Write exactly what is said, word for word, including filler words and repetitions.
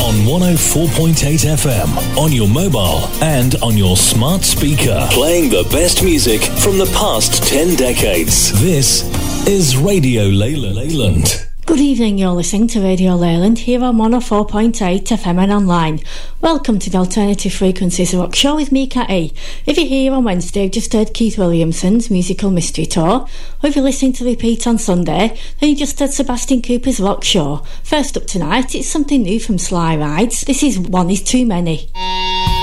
on one oh four point eight F M, on your mobile and on your smart speaker. Playing the best music from the past ten decades. This is Radio Leyland. Good evening, you're listening to Radio Leyland here on one oh four point eight F M and online. Welcome to the Alternative Frequencies Rock Show with me, Kat E. If you're here on Wednesday, you've just heard Keith Williamson's Musical Mystery Tour, or if you're listening to repeat on Sunday, then you just heard Sebastian Cooper's Rock Show. First up tonight, it's something new from Sly Rides. This is One Is Too Many.